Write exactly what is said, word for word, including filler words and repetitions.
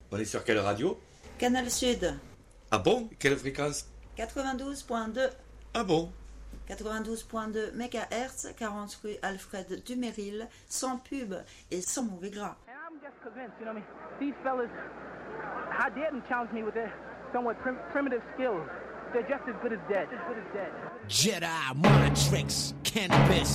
On est sur quelle radio? Canal Sud. Ah bon? Quelle fréquence? quatre-vingt-douze point deux. Ah bon? quatre-vingt-douze point deux mégahertz, quarante rue Alfred Dumeril, sans pub et sans mauvais gras. And I'm just convinced, you know, I mean, these fellas, how dare them challenge me with their somewhat prim- primitive skills. They're just as good as dead. As good as dead. Jedi mind tricks, cannabis,